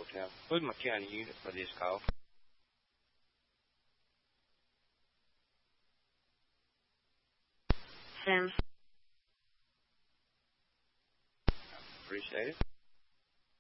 Hotel. Who's my county unit for this call? Sam. Appreciate it.